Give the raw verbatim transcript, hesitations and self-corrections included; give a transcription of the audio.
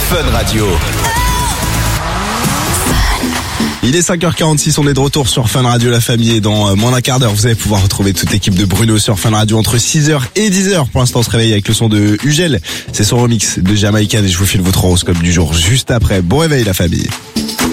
Fun Radio. Il est cinq heures quarante-six, on est de retour sur Fun Radio La Famille et dans moins d'un quart d'heure, vous allez pouvoir retrouver toute l'équipe de Bruno sur Fun Radio entre six heures et dix heures. Pour l'instant, on se réveille avec le son de Ugel. C'est son remix de Jamaican et je vous file votre horoscope du jour juste après. Bon réveil la famille.